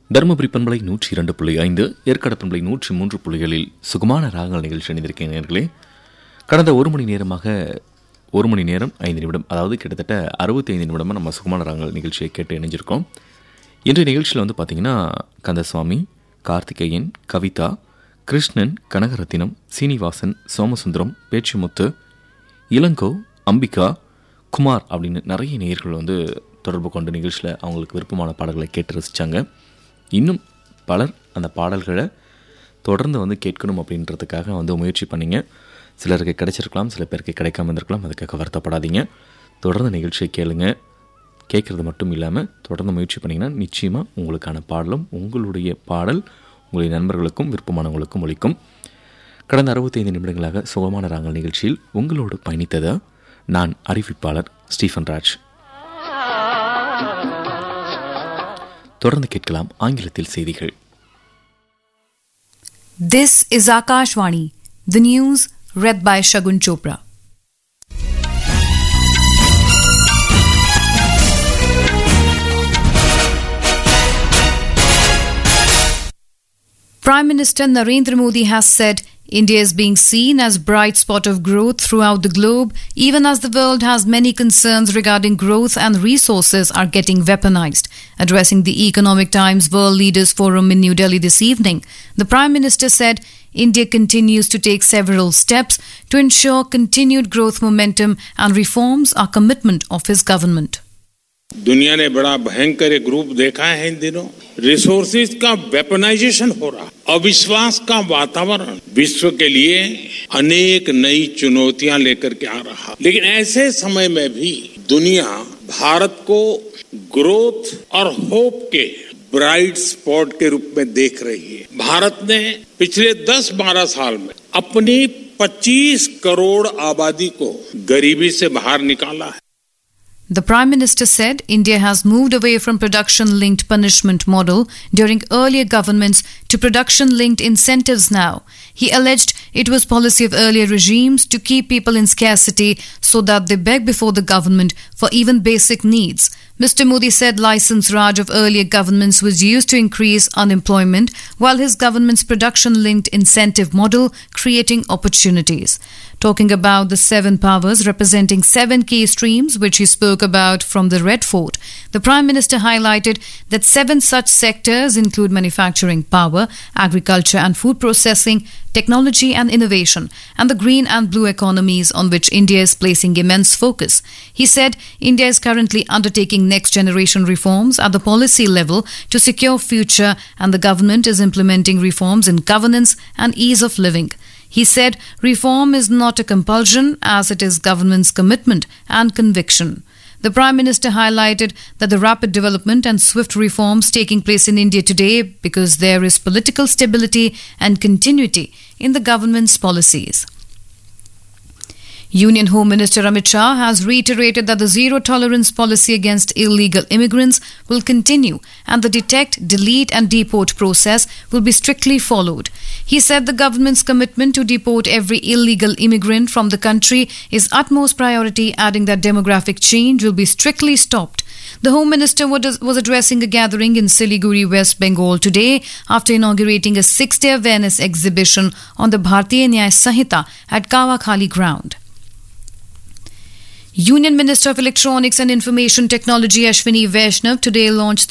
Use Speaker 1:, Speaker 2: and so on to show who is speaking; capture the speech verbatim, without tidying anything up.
Speaker 1: தருமபுரி பண்பலை நூற்றி இரண்டு புள்ளி ஐந்து, ஏற்காடு பண்பலை நூற்றி மூன்று புள்ளிகளில் சுகமான ராகங்கள் நிகழ்ச்சி அணிந்திருக்கேன் நேர்களே. கடந்த ஒரு மணி நேரமாக ஒரு மணி நேரம் ஐந்து நிமிடம், அதாவது கிட்டத்தட்ட அறுபத்தி ஐந்து நிமிடமாக நம்ம சுகமான ராகங்கள் நிகழ்ச்சியை கேட்டு இணைஞ்சிருக்கோம். இன்றைய நிகழ்ச்சியில் வந்து பார்த்திங்கன்னா கந்தசுவாமி, கார்த்திகேயன், கவிதா, கிருஷ்ணன், கனகரத்தினம், சீனிவாசன், சோமசுந்தரம், பேச்சுமுத்து, இளங்கோ, அம்பிகா, குமார் அப்படின்னு நிறைய நேயர்கள் வந்து தொடர்பு கொண்ட நிகழ்ச்சியில் அவங்களுக்கு விருப்பமான பாடல்களை கேட்டு ரசித்தாங்க. இன்னும் பலர் அந்த பாடல்களை தொடர்ந்து வந்து கேட்கணும் அப்படின்றதுக்காக வந்து முயற்சி பண்ணிங்க. சிலருக்கு கிடைச்சிருக்கலாம், சில பேருக்கு கிடைக்காம இருந்திருக்கலாம். அதுக்காக வருத்தப்படாதீங்க. தொடர்ந்து நிகழ்ச்சியை கேளுங்க. கேட்குறது மட்டும் இல்லாமல் தொடர்ந்து முயற்சி பண்ணிங்கன்னா நிச்சயமாக உங்களுக்கான பாடலும் உங்களுடைய பாடல் உங்களுடைய நண்பர்களுக்கும் விருப்பமானவங்களுக்கும் ஒலிக்கும். கடந்த அறுபத்தைந்து நிமிடங்களாக சுகமான ராங்கல் நிகழ்ச்சியில் உங்களோடு பயணித்ததா நான் அறிவிப்பாளர் ஸ்டீஃபன் ராஜ். தொடர்ந்து கேட்கலாம் ஆங்கிலத்தில் செய்திகள்.
Speaker 2: This is Akashvani. The news read by Shagun Chopra. Prime Minister Narendra Modi has said India is being seen as a bright spot of growth throughout the globe, even as the world has many concerns regarding growth and resources are getting weaponized. Addressing the Economic Times World Leaders Forum in New Delhi this evening, the Prime Minister said India continues to take several steps to ensure continued growth momentum and reforms are commitment of his government.
Speaker 3: दुनिया ने बड़ा भयंकर एक रूप देखा है इन दिनों. Resources का वेपनाइजेशन हो रहा, अविश्वास का वातावरण विश्व के लिए अनेक नई चुनौतियां लेकर के आ रहा. लेकिन ऐसे समय में भी दुनिया भारत को ग्रोथ और होप के ब्राइट स्पॉट के रूप में देख रही है. भारत ने पिछले दस बारह साल में अपनी पच्चीस करोड़ आबादी को गरीबी से बाहर निकाला है.
Speaker 2: The Prime Minister said India has moved away from production-linked punishment model during earlier governments to production-linked incentives now. He alleged it was policy of earlier regimes to keep people in scarcity so that they beg before the government for even basic needs. Mister Modi said License Raj of earlier governments was used to increase unemployment, while his government's production-linked incentive model creating opportunities. Talking about the seven powers representing seven key streams which he spoke about from the Red Fort, the Prime Minister highlighted that seven such sectors include manufacturing power, agriculture and food processing, technology and innovation, and the green and blue economies on which India is placing immense focus. He said India is currently undertaking next generation reforms at the policy level to secure future, and the government is implementing reforms in governance and ease of living. He said reform is not a compulsion as it is government's commitment and conviction. The Prime Minister highlighted that the rapid development and swift reforms taking place in India today because there is political stability and continuity in the government's policies. Union Home Minister Amit Shah has reiterated that the zero-tolerance policy against illegal immigrants will continue and the detect, delete and deport process will be strictly followed. He said the government's commitment to deport every illegal immigrant from the country is utmost priority, adding that demographic change will be strictly stopped. The Home Minister was addressing a gathering in Siliguri, West Bengal today after inaugurating a six-day awareness exhibition on the Bharatiya Nyaya Sanhita at Kawakhali ground. Union Minister of Electronics and Information Technology Ashwini Vaishnav today launched